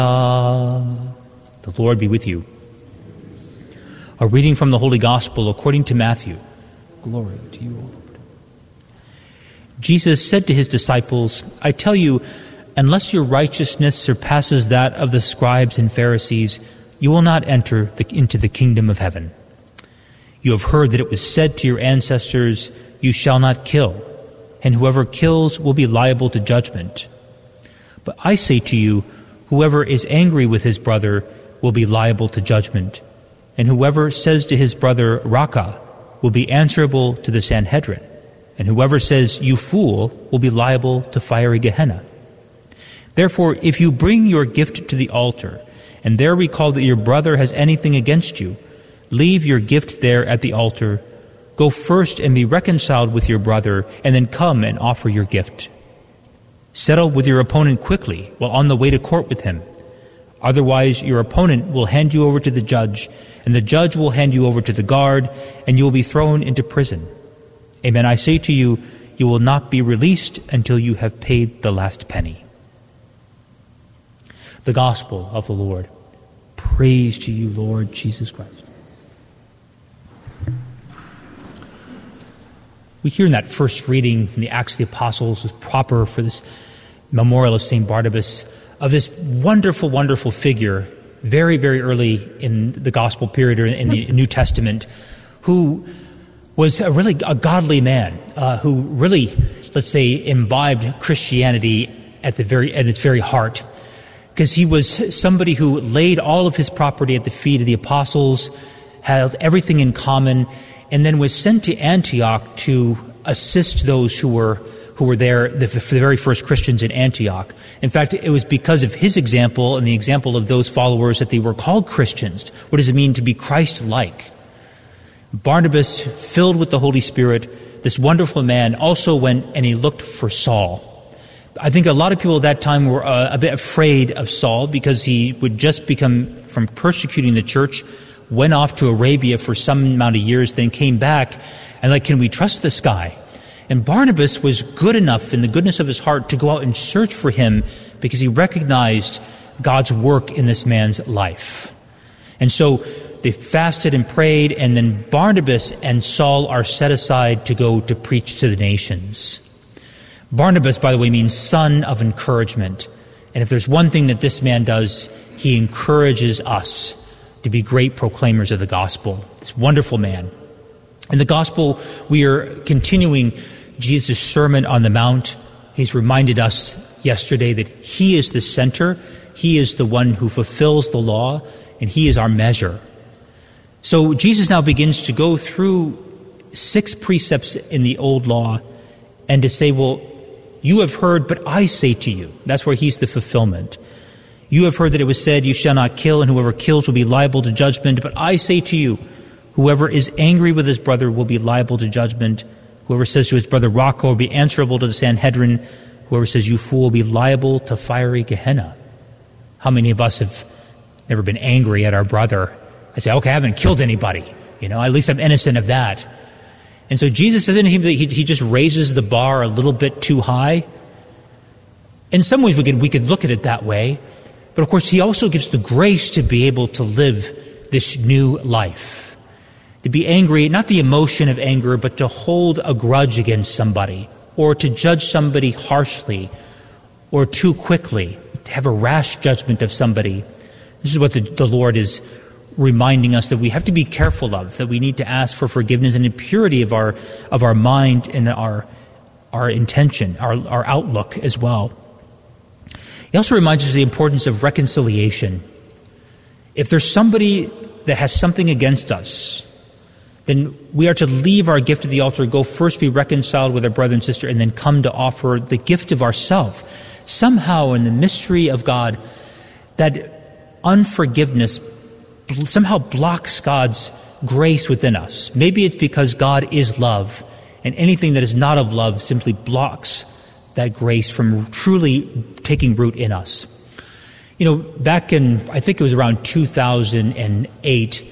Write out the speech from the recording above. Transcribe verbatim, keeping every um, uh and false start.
The Lord be with you. A reading from the Holy Gospel according to Matthew. Glory to you, O Lord. Jesus said to his disciples, I tell you, unless your righteousness surpasses that of the scribes and Pharisees, you will not enter the, into the kingdom of heaven. You have heard that it was said to your ancestors, you shall not kill, and whoever kills will be liable to judgment. But I say to you, whoever is angry with his brother will be liable to judgment, and whoever says to his brother, Raka, will be answerable to the Sanhedrin, and whoever says, you fool, will be liable to fiery Gehenna. Therefore, if you bring your gift to the altar, and there recall that your brother has anything against you, leave your gift there at the altar, go first and be reconciled with your brother, and then come and offer your gift. Settle with your opponent quickly while on the way to court with him. Otherwise, your opponent will hand you over to the judge, and the judge will hand you over to the guard, and you will be thrown into prison. Amen, I say to you, you will not be released until you have paid the last penny. The Gospel of the Lord. Praise to you, Lord Jesus Christ. We hear in that first reading from the Acts of the Apostles was proper for this memorial of Saint Barnabas, of this wonderful, wonderful figure, very, very early in the Gospel period or in the New Testament, who was a really a godly man, uh, who really, let's say, imbibed Christianity at the very at its very heart, because he was somebody who laid all of his property at the feet of the apostles, had everything in common, and then was sent to Antioch to assist those who were who were there, the, the very first Christians in Antioch. In fact, it was because of his example and the example of those followers that they were called Christians. What does it mean to be Christ-like? Barnabas, filled with the Holy Spirit, this wonderful man, also went and he looked for Saul. I think a lot of people at that time were uh, a bit afraid of Saul because he would just become, from persecuting the church, went off to Arabia for some amount of years, then came back, and like, can we trust this guy? And Barnabas was good enough in the goodness of his heart to go out and search for him because he recognized God's work in this man's life. And so they fasted and prayed, and then Barnabas and Saul are set aside to go to preach to the nations. Barnabas, by the way, means son of encouragement. And if there's one thing that this man does, he encourages us to be great proclaimers of the gospel. This wonderful man. In the gospel, we are continuing Jesus' Sermon on the Mount. He's reminded us yesterday that he is the center, he is the one who fulfills the law, and he is our measure. So Jesus now begins to go through six precepts in the old law and to say, well, you have heard, but I say to you. That's where he's the fulfillment. You have heard that it was said, you shall not kill, and whoever kills will be liable to judgment. But I say to you, whoever is angry with his brother will be liable to judgment. Whoever says to his brother, Raka, will be answerable to the Sanhedrin. Whoever says, you fool, will be liable to fiery Gehenna. How many of us have never been angry at our brother? I say, okay, I haven't killed anybody. You know, at least I'm innocent of that. And so Jesus says, he, he just raises the bar a little bit too high. In some ways, we could, we could look at it that way. But of course, he also gives the grace to be able to live this new life. To be angry, not the emotion of anger, but to hold a grudge against somebody, or to judge somebody harshly, or too quickly, to have a rash judgment of somebody. This is what the, the Lord is reminding us that we have to be careful of, that we need to ask for forgiveness and the purity of our of our mind and our our intention, our, our outlook as well. He also reminds us of the importance of reconciliation. If there's somebody that has something against us, then we are to leave our gift at the altar, go first be reconciled with our brother and sister, and then come to offer the gift of ourself. Somehow in the mystery of God, that unforgiveness somehow blocks God's grace within us. Maybe it's because God is love, and anything that is not of love simply blocks that grace from truly taking root in us. You know, back in, I think it was around two thousand eight,